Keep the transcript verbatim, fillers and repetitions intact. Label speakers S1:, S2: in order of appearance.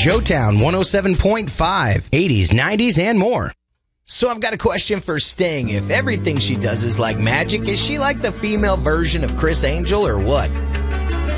S1: Joetown one oh seven point five, eighties, nineties, and more. So I've got a question for Sting. If everything she does is like magic, is she like the female version of Chris Angel or what?